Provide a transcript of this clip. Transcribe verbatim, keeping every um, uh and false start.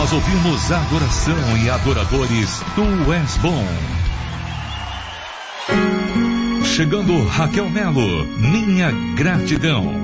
nós ouvimos adoração e adoradores, Tu és bom. Chegando Raquel Melo, minha gratidão.